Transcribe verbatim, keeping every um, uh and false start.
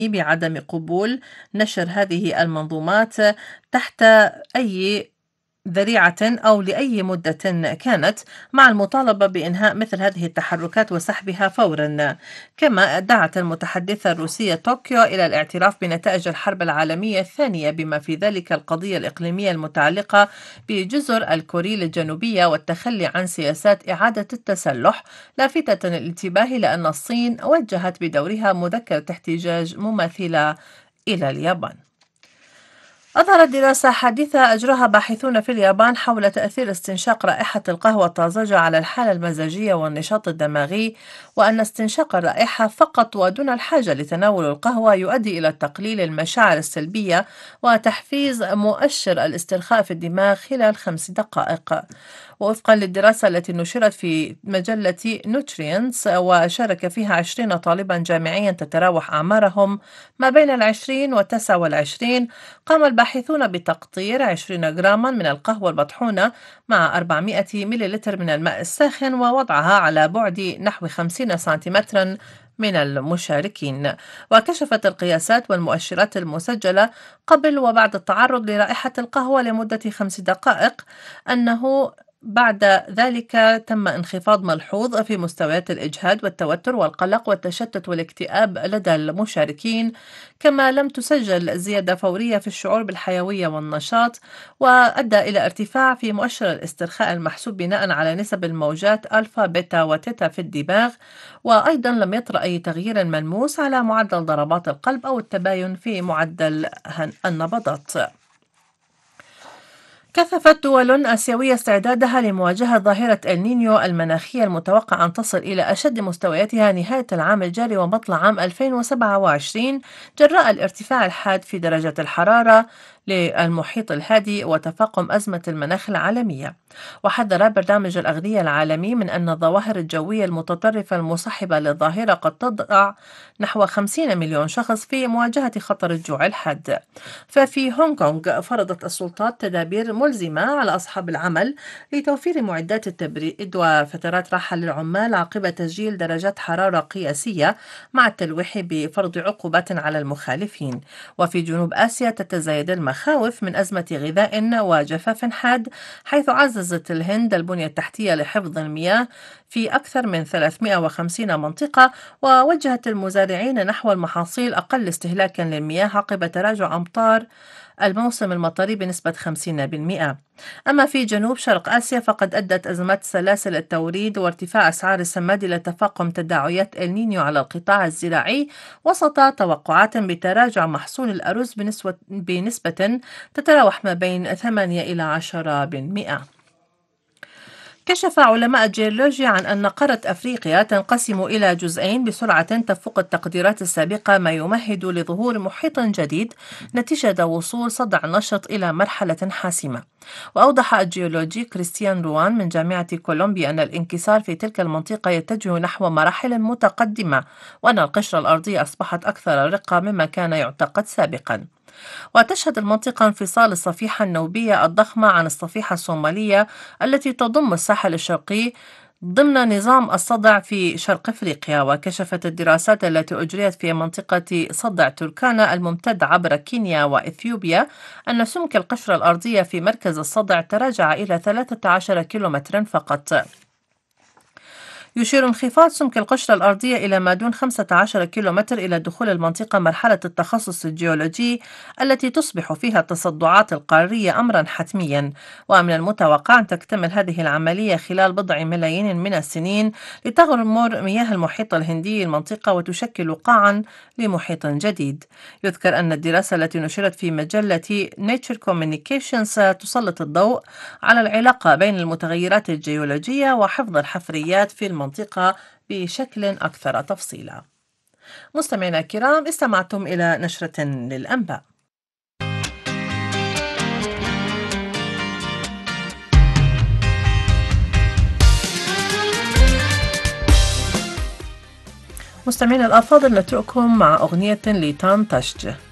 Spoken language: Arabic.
بعدم قبول نشر هذه المنظومات تحت أي ذريعة أو لأي مدة كانت، مع المطالبة بإنهاء مثل هذه التحركات وسحبها فورا. كما دعت المتحدثة الروسية طوكيو إلى الاعتراف بنتائج الحرب العالمية الثانية بما في ذلك القضية الإقليمية المتعلقة بجزر الكوريل الجنوبية والتخلي عن سياسات إعادة التسلح، لافتة الانتباه لأن الصين وجهت بدورها مذكرة احتجاج مماثلة إلى اليابان. أظهرت دراسة حديثة أجراها باحثون في اليابان حول تأثير استنشاق رائحة القهوة الطازجة على الحالة المزاجية والنشاط الدماغي، وأن استنشاق الرائحة فقط ودون الحاجة لتناول القهوة يؤدي إلى تقليل المشاعر السلبية وتحفيز مؤشر الاسترخاء في الدماغ خلال خمس دقائق. ووفقا للدراسة التي نشرت في مجلة نوترينتس وشارك فيها عشرين طالبا جامعيا تتراوح أعمارهم ما بين العشرين والتسعة والعشرين، قام الباحثون بتقطير عشرين جراما من القهوة المطحونة مع أربعمائة مليلتر من الماء الساخن ووضعها على بعد نحو خمسين سنتيمترا من المشاركين. وكشفت القياسات والمؤشرات المسجلة قبل وبعد التعرض لرائحة القهوة لمدة خمس دقائق أنه بعد ذلك تم انخفاض ملحوظ في مستويات الإجهاد والتوتر والقلق والتشتت والاكتئاب لدى المشاركين، كما لم تسجل زيادة فورية في الشعور بالحيوية والنشاط، وأدى إلى ارتفاع في مؤشر الاسترخاء المحسوب بناء على نسب الموجات ألفا بيتا وتيتا في الدماغ، وأيضا لم يطرأ أي تغيير ملموس على معدل ضربات القلب أو التباين في معدل النبضات. كثفت دول آسيوية استعدادها لمواجهة ظاهرة النينيو المناخية المتوقع أن تصل إلى أشد مستوياتها نهاية العام الجاري ومطلع عام ألفين وسبعة وعشرين، جراء الارتفاع الحاد في درجة الحرارة للمحيط الهادي وتفاقم أزمة المناخ العالمية. وحذر برنامج الأغذية العالمي من أن الظواهر الجوية المتطرفة المصاحبة للظاهرة قد تضع نحو خمسين مليون شخص في مواجهة خطر الجوع الحاد. ففي هونغ كونغ فرضت السلطات تدابير ملزمة على أصحاب العمل لتوفير معدات التبريد وفترات راحة للعمال عقب تسجيل درجات حرارة قياسية، مع التلويح بفرض عقوبات على المخالفين. وفي جنوب آسيا تتزايد المخاوف من أزمة غذاء وجفاف حاد، حيث عززت الهند البنية التحتية لحفظ المياه في أكثر من ثلاثمائة وخمسين منطقة، ووجهت المزارعين نحو المحاصيل أقل استهلاكا للمياه عقب تراجع أمطار الموسم المطري بنسبة خمسين بالمئة. أما في جنوب شرق آسيا فقد أدت أزمات سلاسل التوريد وارتفاع أسعار السماد إلى تفاقم تداعيات النينيو على القطاع الزراعي، وسط توقعات بتراجع محصول الأرز بنسبة, بنسبة تتراوح ما بين ثمانية إلى عشرة بالمئة. كشف علماء الجيولوجيا عن أن قارة أفريقيا تنقسم إلى جزئين بسرعة تفوق التقديرات السابقة، ما يمهد لظهور محيط جديد نتيجة وصول صدع نشط إلى مرحلة حاسمة. وأوضح الجيولوجي كريستيان روان من جامعة كولومبيا أن الانكسار في تلك المنطقة يتجه نحو مراحل متقدمة، وأن القشرة الأرضية أصبحت أكثر رقة مما كان يعتقد سابقا. وتشهد المنطقة انفصال الصفيحة النوبية الضخمة عن الصفيحة الصومالية التي تضم الساحل الشرقي ضمن نظام الصدع في شرق أفريقيا. وكشفت الدراسات التي أجريت في منطقة صدع تركانا الممتد عبر كينيا وإثيوبيا أن سمك القشرة الأرضية في مركز الصدع تراجع إلى ثلاثة عشر كيلومترا فقط. يشير انخفاض سمك القشرة الأرضية إلى ما دون خمسة عشر كيلومتر إلى دخول المنطقة مرحلة التخصص الجيولوجي التي تصبح فيها التصدعات القارية أمرا حتميا. ومن المتوقع أن تكتمل هذه العملية خلال بضع ملايين من السنين لتغمر مياه المحيط الهندي المنطقة وتشكل قاعا لمحيط جديد. يذكر أن الدراسة التي نشرت في مجلة Nature Communications تسلط الضوء على العلاقة بين المتغيرات الجيولوجية وحفظ الحفريات في المنطقة بشكل أكثر تفصيلا. مستمعينا الكرام، استمعتم إلى نشرة للأنباء. مستمعينا الأفاضل، نترككم مع أغنية لتان تشج.